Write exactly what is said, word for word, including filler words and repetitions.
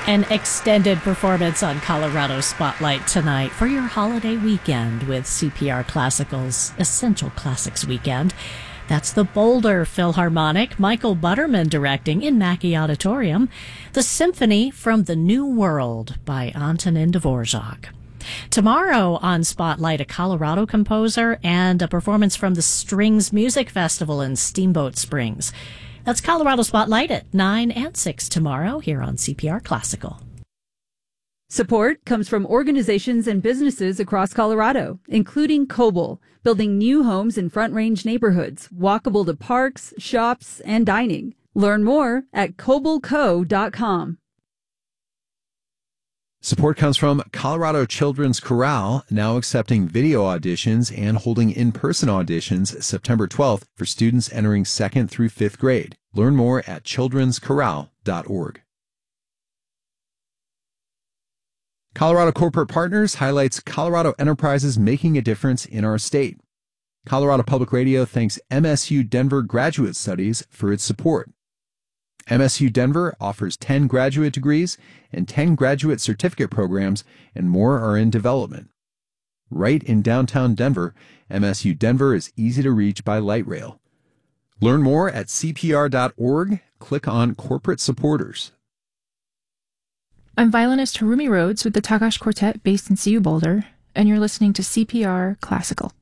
An extended performance on Colorado Spotlight tonight for your holiday weekend with C P R Classical's Essential Classics Weekend. That's the Boulder Philharmonic, Michael Butterman directing in Mackey Auditorium. The Symphony from the New World by Antonin Dvorak. Tomorrow on Spotlight, a Colorado composer and a performance from the Strings Music Festival in Steamboat Springs. That's Colorado Spotlight at nine and six tomorrow here on C P R Classical. Support comes from organizations and businesses across Colorado, including Coble, building new homes in Front Range neighborhoods, walkable to parks, shops, and dining. Learn more at coble co dot com. Support comes from Colorado Children's Chorale, now accepting video auditions and holding in-person auditions September twelfth for students entering second through fifth grade. Learn more at children's chorale dot org. Colorado Corporate Partners highlights Colorado enterprises making a difference in our state. Colorado Public Radio thanks M S U Denver Graduate Studies for its support. M S U Denver offers ten graduate degrees and ten graduate certificate programs, and more are in development. Right in downtown Denver, M S U Denver is easy to reach by light rail. Learn more at c p r dot org. Click on Corporate Supporters. I'm violinist Harumi Rhodes with the Takash Quartet based in C U Boulder, and you're listening to C P R Classical.